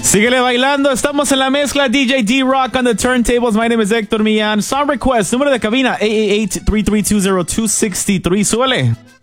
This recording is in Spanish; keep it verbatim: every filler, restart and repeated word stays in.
Síguele bailando, estamos en la mezcla. D J D-Rock on the turntables. My name is Héctor Millán. Song request, número de cabina eight eight eight, three three two, zero two six three. Súbele.